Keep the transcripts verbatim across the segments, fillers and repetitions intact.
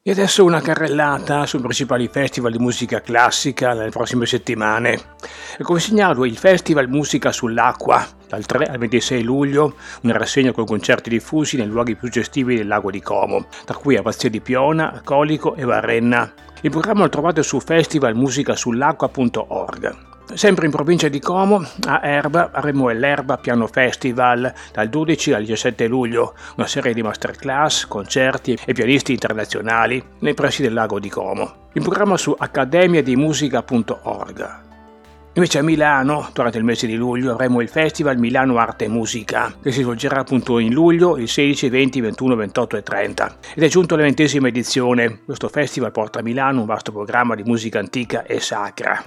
E adesso una carrellata sui principali festival di musica classica nelle prossime settimane. E come segnalo il Festival Musica sull'Acqua, dal tre al ventisei luglio, una rassegna con concerti diffusi nei luoghi più gestivi del lago di Como, tra cui Abbazia di Piona, Colico e Varenna. Il programma lo trovate su festival musica sull'acqua punto org. Sempre in provincia di Como, a Erba, avremo l'Erba Piano Festival dal dodici al diciassette luglio, una serie di masterclass, concerti e pianisti internazionali nei pressi del lago di Como. Il programma su accademia di musica punto org. Invece a Milano, durante il mese di luglio, avremo il Festival Milano Arte e Musica, che si svolgerà appunto in luglio il sedici, venti, ventuno, ventotto e trenta. Ed è giunto alla ventesima edizione. Questo festival porta a Milano un vasto programma di musica antica e sacra.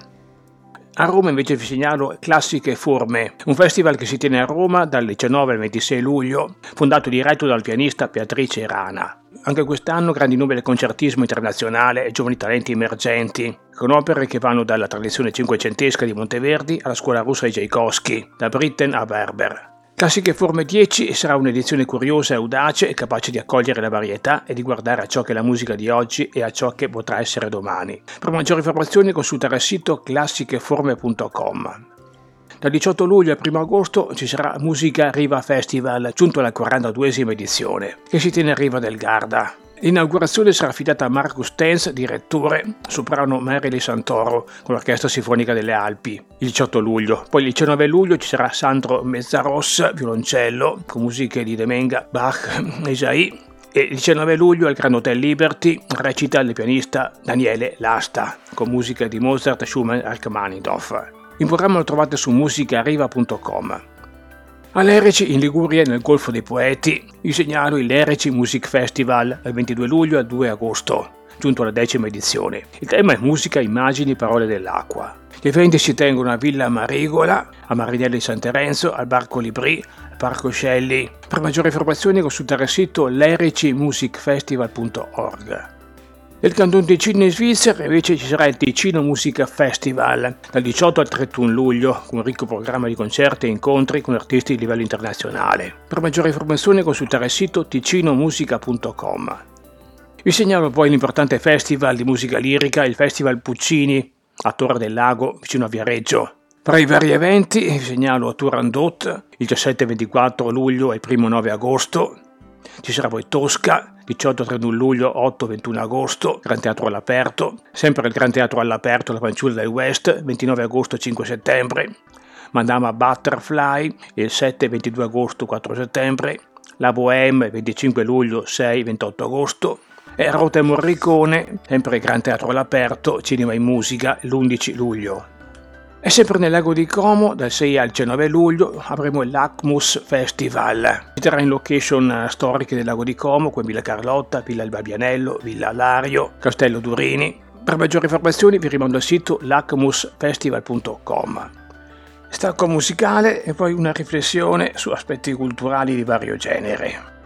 A Roma invece vi segnalo Classiche Forme, un festival che si tiene a Roma dal diciannove al ventisei luglio, fondato e diretto dal pianista Beatrice Rana. Anche quest'anno grandi nomi del concertismo internazionale e giovani talenti emergenti, con opere che vanno dalla tradizione cinquecentesca di Monteverdi alla scuola russa di Tchaikovsky, da Britten a Berber. Classiche Forme dieci sarà un'edizione curiosa e audace e capace di accogliere la varietà e di guardare a ciò che è la musica di oggi e a ciò che potrà essere domani. Per maggiori informazioni consultare il sito classicheforme punto com. Dal diciotto luglio al primo agosto ci sarà Musica Riva Festival, giunto alla quarantaduesima edizione, che si tiene a Riva del Garda. L'inaugurazione sarà affidata a Marcus Tenz, direttore, soprano Merili Santoro con l'Orchestra Sinfonica delle Alpi, il diciotto luglio. Poi il diciannove luglio ci sarà Sandro Mezzaros, violoncello, con musiche di Demenga, Bach, Esai. E il diciannove luglio al Grand Hotel Liberty recita il pianista Daniele Lasta, con musiche di Mozart, Schumann e Rachmaninoff. Il programma lo trovate su musica riva punto com. All'Ereci in Liguria nel Golfo dei Poeti vi segnalo il Ereci Music Festival dal ventidue luglio al due agosto, giunto alla decima edizione. Il tema è musica, immagini, parole dell'acqua. Gli eventi si tengono a Villa Marigola, a Marinello di San Terenzo, al Bar Colibrì, al Parco Scelli. Per maggiori informazioni consultare il sito l'ereci music festival punto org. Nel Canton Ticino in Svizzera invece ci sarà il Ticino Musica Festival dal diciotto al trentuno luglio con un ricco programma di concerti e incontri con artisti di livello internazionale. Per maggiori informazioni consultare il sito ticino musica punto com. Vi segnalo poi l'importante festival di musica lirica, il Festival Puccini a Torre del Lago vicino a Viareggio. Tra i vari eventi vi segnalo a Turandot il diciassette e ventiquattro luglio e il primo nove agosto. Ci sarà poi Tosca, diciotto e trentuno luglio, otto e ventuno agosto, Gran Teatro all'aperto, sempre il Gran Teatro all'aperto, la Fanciulla del West, ventinove agosto e cinque settembre, Madama Butterfly, il sette e ventidue agosto, quattro settembre, La Bohème, venticinque luglio, sei e ventotto agosto, e Rota e Morricone, sempre il Gran Teatro all'aperto, Cinema in Musica, l'undici luglio. E sempre nel lago di Como, dal sei al diciannove luglio, avremo l'Acmus Festival. Si terrà in location storiche del lago di Como, come Villa Carlotta, Villa Il Babbianello, Villa Lario, Castello Durini. Per maggiori informazioni vi rimando al sito l'acmus festival punto com. Stacco musicale e poi una riflessione su aspetti culturali di vario genere.